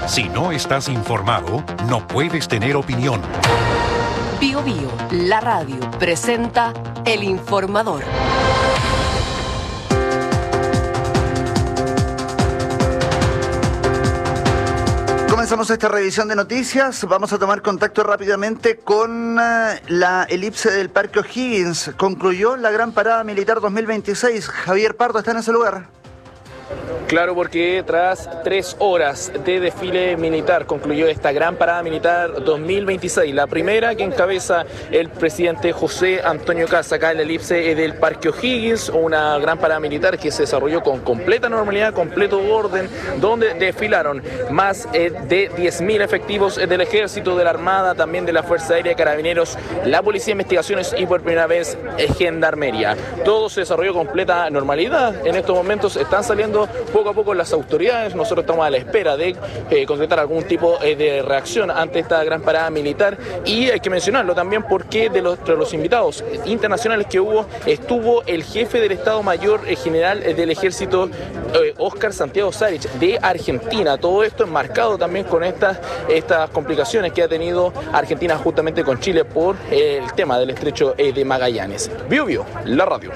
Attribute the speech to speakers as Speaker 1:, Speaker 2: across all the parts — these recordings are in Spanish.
Speaker 1: Si no estás informado, no puedes tener opinión.
Speaker 2: Bio Bio, la radio, presenta El Informador.
Speaker 3: Comenzamos esta revisión de noticias. Vamos a tomar contacto rápidamente con la elipse del Parque O'Higgins. Concluyó la Gran Parada Militar 2026. Javier Pardo está en ese lugar.
Speaker 4: Claro, porque tras 3 horas de desfile militar concluyó esta Gran Parada Militar 2026, la primera que encabeza el presidente José Antonio Kast acá en la elipse del Parque O'Higgins, una Gran Parada Militar que se desarrolló con completa normalidad, completo orden, donde desfilaron más de 10.000 efectivos del Ejército, de la Armada, también de la Fuerza Aérea, Carabineros, la Policía de Investigaciones y por primera vez Gendarmería. Todo se desarrolló con completa normalidad. En estos momentos están saliendo poco a poco las autoridades. Nosotros estamos a la espera de concretar algún tipo de reacción ante esta Gran Parada Militar, y hay que mencionarlo también porque de los invitados internacionales que hubo, estuvo el jefe del Estado Mayor General del Ejército, Óscar Santiago Salich, de Argentina. Todo esto enmarcado también con estas complicaciones que ha tenido Argentina justamente con Chile por el tema del estrecho de Magallanes. Bio Bio, la radio.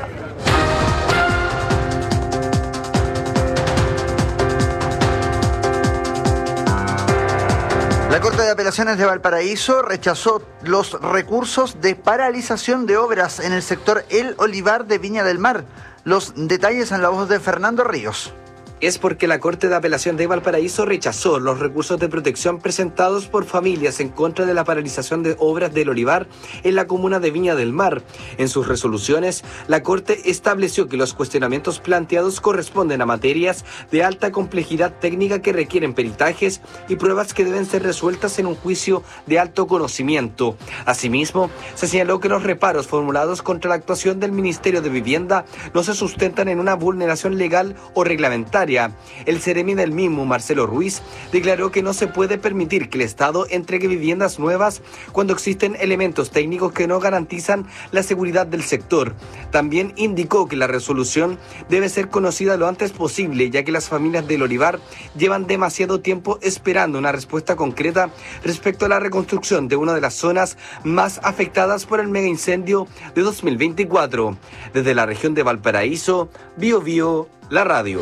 Speaker 3: La Corte de Apelaciones de Valparaíso rechazó los recursos de paralización de obras en el sector El Olivar de Viña del Mar. Los detalles en la voz de Fernando Ríos.
Speaker 5: Es porque la Corte de Apelación de Valparaíso rechazó los recursos de protección presentados por familias en contra de la paralización de obras del Olivar en la comuna de Viña del Mar. En sus resoluciones, la Corte estableció que los cuestionamientos planteados corresponden a materias de alta complejidad técnica que requieren peritajes y pruebas que deben ser resueltas en un juicio de alto conocimiento. Asimismo, se señaló que los reparos formulados contra la actuación del Ministerio de Vivienda no se sustentan en una vulneración legal o reglamentaria. El seremi del mismo, Marcelo Ruiz, declaró que no se puede permitir que el Estado entregue viviendas nuevas cuando existen elementos técnicos que no garantizan la seguridad del sector. También indicó que la resolución debe ser conocida lo antes posible, ya que las familias del Olivar llevan demasiado tiempo esperando una respuesta concreta respecto a la reconstrucción de una de las zonas más afectadas por el mega incendio de 2024. Desde la región de Valparaíso, Bio Bio, la radio.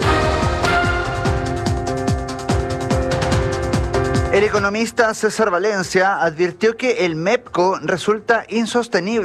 Speaker 3: El economista César Valencia advirtió que el MEPCO resulta insostenible